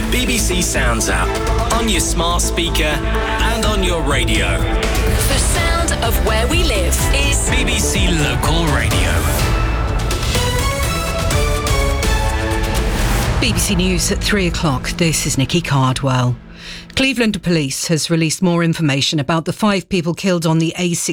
BBC Sounds app, on your smart speaker and on your radio. The sound of where we live is BBC Local Radio. BBC News at 3 o'clock. This is Nikki Cardwell. Cleveland Police has released more information about the 5 people killed on the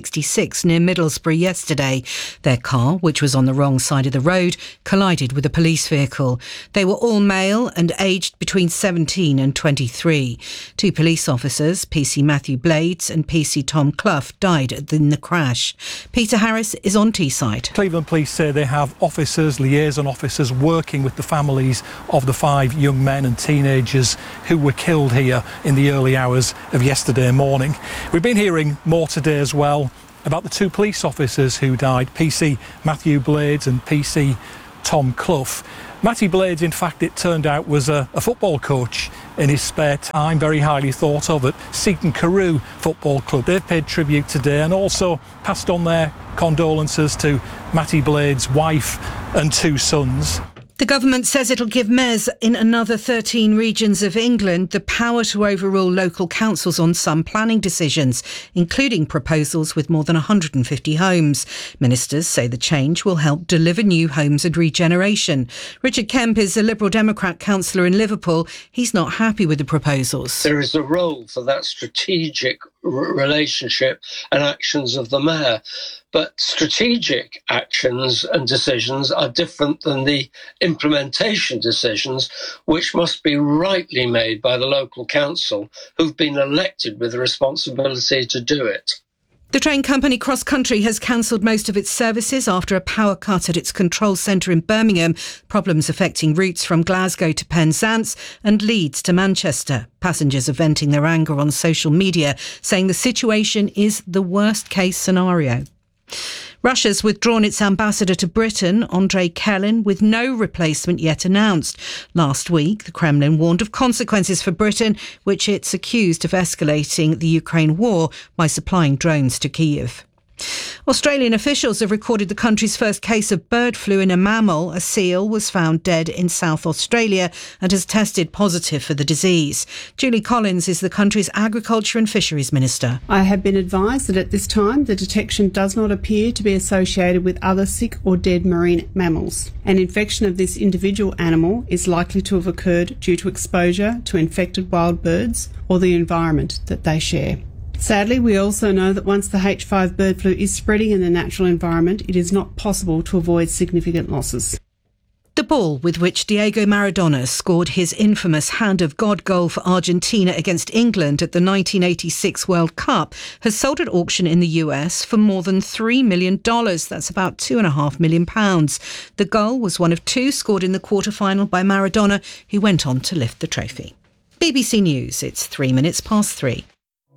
A66 near Middlesbrough yesterday. Their car, which was on the wrong side of the road, collided with a police vehicle. They were all male and aged between 17 and 23. 2 police officers, PC Matthew Blades and PC Tom Clough, died in the crash. Peter Harris is on Teesside. Cleveland Police say they have officers, liaison officers, working with the families of the 5 young men and teenagers who were killed here in the early hours of yesterday morning. We've been hearing more today as well about the 2 police officers who died, PC Matthew Blades and PC Tom Clough. Matty Blades, in fact, it turned out, was a football coach in his spare time, very highly thought of at Seaton Carew Football Club. They've paid tribute today and also passed on their condolences to Matty Blades' wife and 2 sons. The government says it'll give mayors in another 13 regions of England the power to overrule local councils on some planning decisions, including proposals with more than 150 homes. Ministers say the change will help deliver new homes and regeneration. Richard Kemp is a Liberal Democrat councillor in Liverpool. He's not happy with the proposals. There is a role for that strategic relationship and actions of the mayor. But strategic actions and decisions are different than the implementation decisions, which must be rightly made by the local council, who've been elected with the responsibility to do it. The train company Cross Country has cancelled most of its services after a power cut at its control centre in Birmingham, problems affecting routes from Glasgow to Penzance and Leeds to Manchester. Passengers are venting their anger on social media, saying the situation is the worst case scenario. Russia's withdrawn its ambassador to Britain, Andrei Kelin, with no replacement yet announced. Last week, the Kremlin warned of consequences for Britain, which it's accused of escalating the Ukraine war by supplying drones to Kyiv. Australian officials have recorded the country's first case of bird flu in a mammal. A seal was found dead in South Australia and has tested positive for the disease. Julie Collins is the country's Agriculture and Fisheries Minister. I have been advised that at this time the detection does not appear to be associated with other sick or dead marine mammals. An infection of this individual animal is likely to have occurred due to exposure to infected wild birds or the environment that they share. Sadly, we also know that once the H5 bird flu is spreading in the natural environment, it is not possible to avoid significant losses. The ball with which Diego Maradona scored his infamous Hand of God goal for Argentina against England at the 1986 World Cup has sold at auction in the US for more than $3 million. That's about £2.5 million. The goal was one of 2 scored in the quarter-final by Maradona, who went on to lift the trophy. BBC News, it's 3 minutes past 3.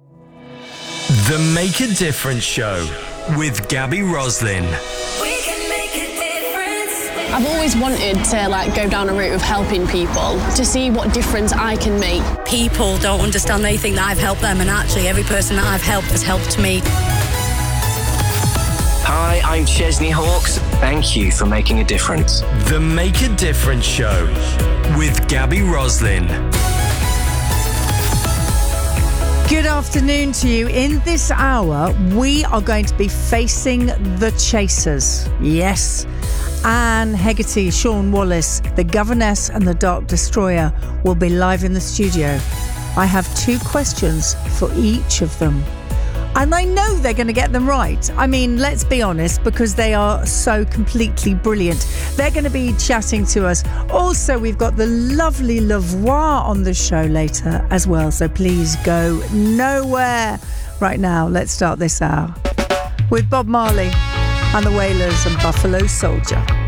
The Make a Difference Show with Gabby Roslin. We can make a difference. I've always wanted to go down a route of helping people, to see what difference I can make. People don't understand. They think that I've helped them, and actually every person that I've helped has helped me. Hi, I'm Chesney Hawkes. Thank you for making a difference. The Make a Difference Show with Gabby Roslin. Good afternoon to you. In this hour, we are going to be facing the chasers. Yes. Anne Hegarty, Sean Wallace, the Governess and the Dark Destroyer will be live in the studio. I have 2 questions for each of them. And I know they're going to get them right. I mean, let's be honest, because they are so completely brilliant. They're going to be chatting to us. Also, we've got the lovely Lavoie on the show later as well. So please go nowhere. Right now, let's start this hour with Bob Marley and the Wailers and Buffalo Soldier.